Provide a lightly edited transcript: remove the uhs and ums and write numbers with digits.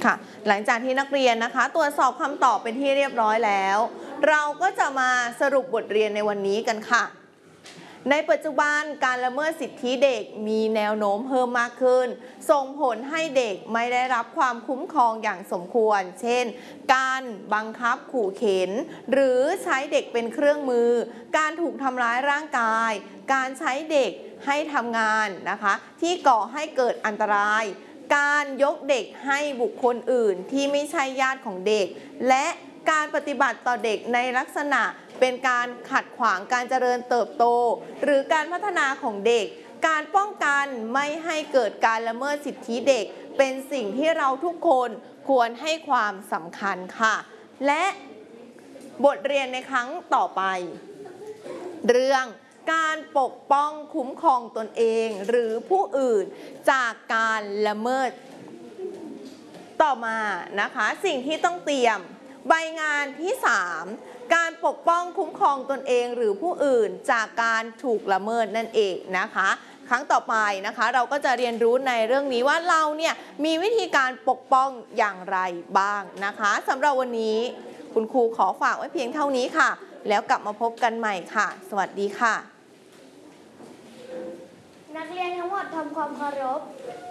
ค่ะหลังจากที่นักเรียนนะคะตรวจสอบคำตอบเป็นที่เรียบร้อยแล้วเราก็จะมาสรุปบทเรียนในวันนี้กันค่ะในปัจจุบันการละเมิดสิทธิเด็กมีแนวโน้มเพิ่มมากขึ้นส่งผลให้เด็กไม่ได้รับความคุ้มครองอย่างสมควรเช่นการบังคับขู่เข็นหรือใช้เด็กเป็นเครื่องมือการถูกทำร้ายร่างกายการใช้เด็กให้ทำงานนะคะที่ก่อให้เกิดอันตรายการยกเด็กให้บุคคลอื่นที่ไม่ใช่ญาติของเด็กและการปฏิบัติต่อเด็กในลักษณะเป็นการขัดขวางการเจริญเติบโตหรือการพัฒนาของเด็กการป้องกันไม่ให้เกิดการละเมิดสิทธิเด็กเป็นสิ่งที่เราทุกคนควรให้ความสำคัญค่ะและบทเรียนในครั้งต่อไปเรื่องการปกป้องคุ้มครองตนเองหรือผู้อื่นจากการละเมิดต่อมานะคะสิ่งที่ต้องเตรียมใบงานที่3การปกป้องคุ้มครองตนเองหรือผู้อื่นจากการถูกละเมิดนั่นเองนะคะครั้งต่อไปนะคะเราก็จะเรียนรู้ในเรื่องนี้ว่าเราเนี่ยมีวิธีการปกป้องอย่างไรบ้างนะคะสำหรับวันนี้คุณครูขอฝากไว้เพียงเท่านี้ค่ะแล้วกลับมาพบกันใหม่ค่ะสวัสดีค่ะนักเรียนทั้งหมดทำความเคารพ